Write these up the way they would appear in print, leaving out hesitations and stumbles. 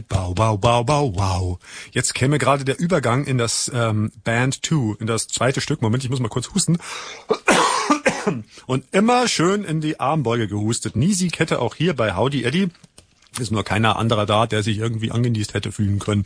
Bau, bau, bau, bau, wow. Jetzt käme gerade der Übergang in das Band 2, in das zweite Stück. Moment, ich muss mal kurz husten. Und immer schön in die Armbeuge gehustet. Nie Sieg hätte auch hier bei Howdy Eddie. Ist nur keiner anderer da, der sich irgendwie angenießt hätte fühlen können.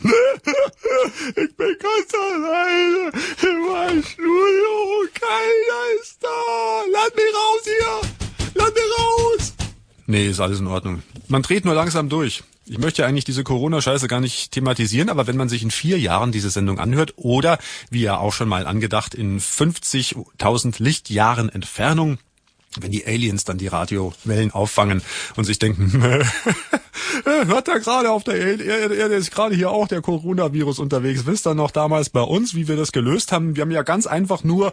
Ich bin ganz alleine in meinem Studio. Keiner ist da. Lass mich raus hier. Lass mich raus. Nee, ist alles in Ordnung. Man dreht nur langsam durch. Ich möchte eigentlich diese Corona-Scheiße gar nicht thematisieren, aber wenn man sich in 4 Jahren diese Sendung anhört oder, wie ja auch schon mal angedacht, in 50.000 Lichtjahren Entfernung, wenn die Aliens dann die Radiowellen auffangen und sich denken, hört da gerade auf der Erde ist gerade hier auch der Coronavirus unterwegs. Wisst ihr noch damals bei uns, wie wir das gelöst haben? Wir haben ja ganz einfach nur,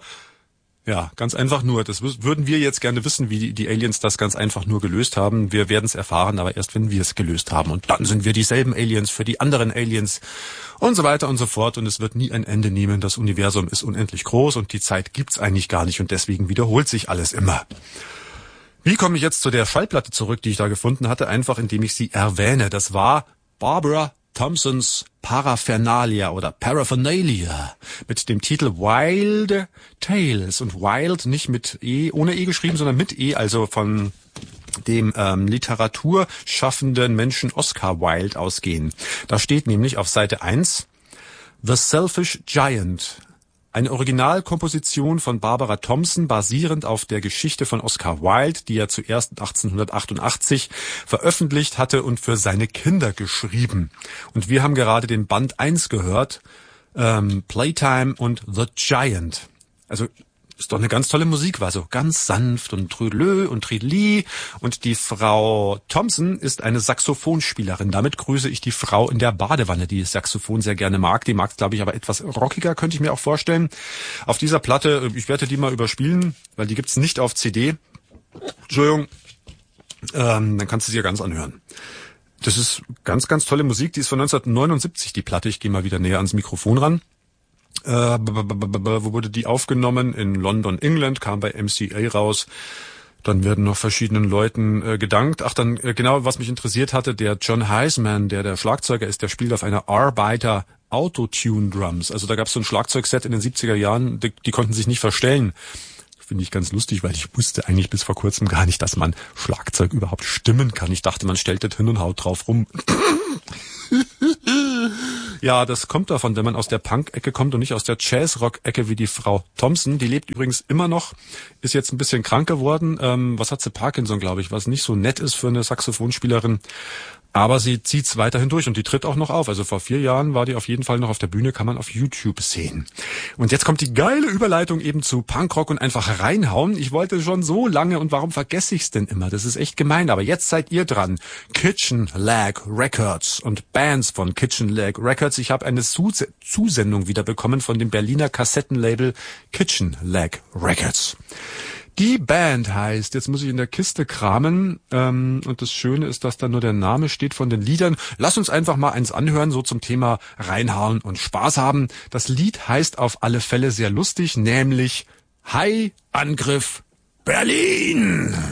das würden wir jetzt gerne wissen, wie die Aliens das ganz einfach nur gelöst haben. Wir werden es erfahren, aber erst wenn wir es gelöst haben. Und dann sind wir dieselben Aliens für die anderen Aliens und so weiter und so fort. Und es wird nie ein Ende nehmen. Das Universum ist unendlich groß und die Zeit gibt's eigentlich gar nicht. Und deswegen wiederholt sich alles immer. Wie komme ich jetzt zu der Schallplatte zurück, die ich da gefunden hatte? Einfach, indem ich sie erwähne. Das war Barbara Thompsons Paraphernalia oder Paraphernalia mit dem Titel Wild Tales. Und Wild nicht mit E, ohne E geschrieben, sondern mit E, also von dem literaturschaffenden Menschen Oscar Wilde ausgehen. Da steht nämlich auf Seite 1 The Selfish Giant. Eine Originalkomposition von Barbara Thompson, basierend auf der Geschichte von Oscar Wilde, die er zuerst 1888 veröffentlicht hatte und für seine Kinder geschrieben. Und wir haben gerade den Band 1 gehört, Playtime und The Giant. Also ist doch eine ganz tolle Musik, war so ganz sanft und trödelö und tridli. Und die Frau Thompson ist eine Saxophonspielerin. Damit grüße ich die Frau in der Badewanne, die Saxophon sehr gerne mag. Die mag es, glaube ich, aber etwas rockiger, könnte ich mir auch vorstellen. Auf dieser Platte, ich werde die mal überspielen, weil die gibt's nicht auf CD. Entschuldigung, dann kannst du sie ja ganz anhören. Das ist ganz, ganz tolle Musik. Die ist von 1979, die Platte. Ich gehe mal wieder näher ans Mikrofon ran. Wo wurde die aufgenommen? In London, England, kam bei MCA raus. Dann werden noch verschiedenen Leuten gedankt. Ach, dann genau, was mich interessiert hatte, der John Heisman, der Schlagzeuger ist, der spielt auf einer Arbeiter Autotune Drums. Also da gab es so ein Schlagzeugset in den 70er Jahren, die konnten sich nicht verstellen. Finde ich ganz lustig, weil ich wusste eigentlich bis vor kurzem gar nicht, dass man Schlagzeug überhaupt stimmen kann. Ich dachte, man stellt das hin und haut drauf rum. Ja, das kommt davon, wenn man aus der Punk-Ecke kommt und nicht aus der Jazz-Rock-Ecke wie die Frau Thompson. Die lebt übrigens immer noch, ist jetzt ein bisschen krank geworden. Was hat sie? Parkinson, glaube ich, was nicht so nett ist für eine Saxophonspielerin. Aber sie zieht's weiterhin durch und die tritt auch noch auf. Also vor 4 Jahren war die auf jeden Fall noch auf der Bühne, kann man auf YouTube sehen. Und jetzt kommt die geile Überleitung eben zu Punkrock und einfach reinhauen. Ich wollte schon so lange und warum vergesse ich's denn immer? Das ist echt gemein, aber jetzt seid ihr dran. Kitchen Lag Records und Bands von Kitchen Lag Records. Ich habe eine Zusendung wieder bekommen von dem Berliner Kassettenlabel Kitchen Lag Records. Die Band heißt, jetzt muss ich in der Kiste kramen, und das Schöne ist, dass da nur der Name steht von den Liedern. Lass uns einfach mal eins anhören, so zum Thema reinhauen und Spaß haben. Das Lied heißt auf alle Fälle sehr lustig, nämlich Hai Angriff Berlin.